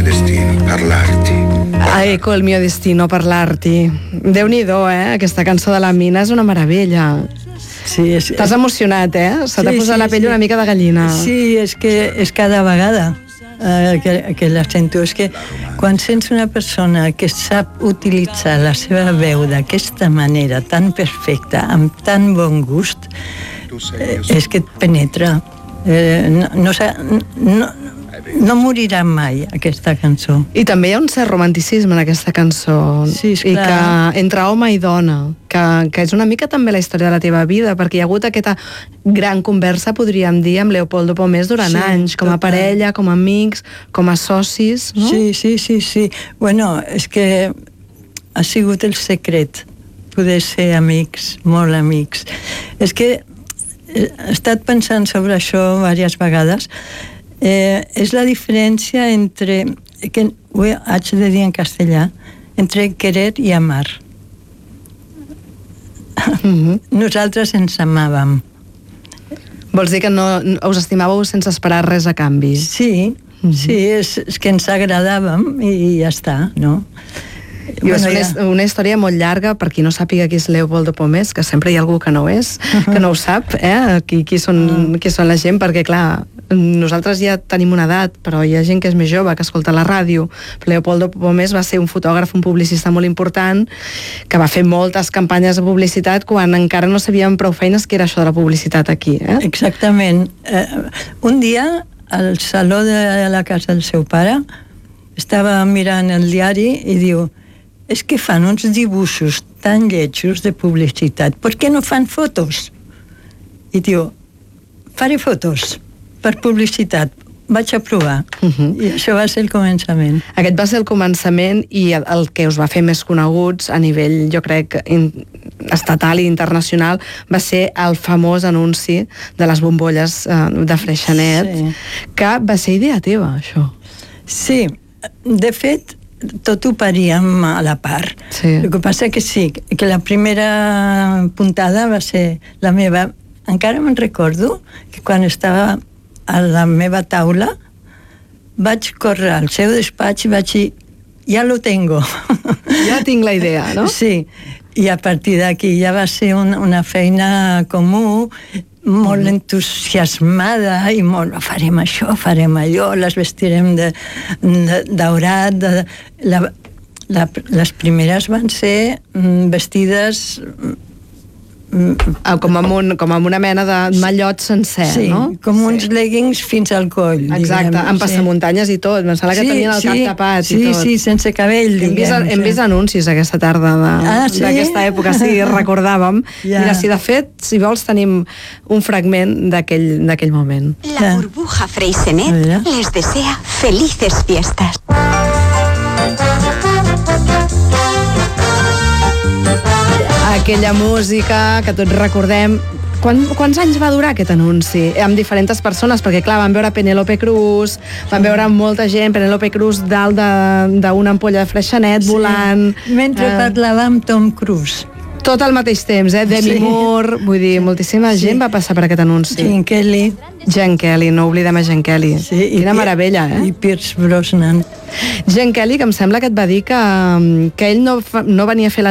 mio destino parlarti. Ecco il mio destino parlarti. Déu-n'hi-do, aquesta cançó de la Mina és una meravella. Sí, t'has emocionat, se t'ha posat la pell una mica de gallina. Sí, és que és cada vegada que la sento. És que quan sents una persona que sap utilitzar la seva veu d'aquesta manera tan perfecta, amb tan bon gust, és que et penetra. No morirà mai aquesta cançó. I també hi ha un cert romanticisme en aquesta cançó. Sí, i que entre home i dona, que és una mica també la història de la teva vida, perquè hi ha hagut aquesta gran conversa, podríem dir, amb Leopoldo Pomés durant anys, com a parella, com a amics, com a socis, no? Sí. Bueno, és que ha sigut el secret, poder ser amics, molt amics. És que he estat pensant sobre això diverses vegades. És la diferència entre, que ho haig de dir en castellà, entre querer i amar. Nosaltres ens amàvem. Vols dir que no us estimàveu sense esperar res a canvi? Sí, és que ens agradàvem i ja està, no? I és una història molt llarga, per qui no sàpiga qui és Leopoldo Pomés, que sempre hi ha algú que no ho és, que no ho sap, qui són la gent, perquè clar, nosaltres ja tenim una edat, però hi ha gent que és més jove, que escolta la ràdio. Leopoldo Pomés va ser un fotògraf, un publicista molt important, que va fer moltes campanyes de publicitat quan encara no sabíem prou feines que era això de la publicitat aquí. Exactament. Un dia, al saló de la casa del seu pare, estava mirant el diari i diu: és que fan uns dibuixos tan lletjos de publicitat, per què no fan fotos? I diu: faré fotos per publicitat, vaig a provar. I això va ser el començament. Aquest va ser el començament i el que us va fer més coneguts a nivell, jo crec, estatal i internacional, va ser el famós anunci de les bombolles de Freixenet, que va ser idea teva, això. Sí, de fet, tot ho paríem a la part. El que passa que sí, que la primera puntada va ser la meva. Encara me'n recordo que quan estava a la meva taula vaig córrer al seu despatx i vaig dir: ja lo tengo. Ja tinc la idea, no? Sí, i a partir d'aquí ja va ser una feina comú, molt entusiasmada i molt, farem això, farem allò, les vestirem de daurat. Les primeres van ser vestides com amb una mena de mallot sencer, no? Sí, com uns leggings fins al coll. Exacte, amb passamuntanyes i tot. Em sembla que tenien el cap tapat i tot. Sí, sense cabell. Hem vist anuncis aquesta tarda d'aquesta època, sí, recordàvem. Mira, si de fet, si vols, tenim un fragment d'aquell moment. La burbuja Freixenet les desea felices fiestas. Aquella música que tots recordem. Quants anys va durar aquest anunci? Amb diferents persones, perquè clar, van veure Penélope Cruz, van veure molta gent, Penélope Cruz dalt d'una ampolla de Freixenet, volant... Mentre parlava amb Tom Cruise. Tot al mateix temps, Demi Moore, vull dir, moltíssima gent va passar per aquest anunci. Gene Kelly, no oblidem a Gene Kelly. Quina meravella, I Pierce Brosnan. Gene Kelly, que em sembla que et va dir que ell no venia a fer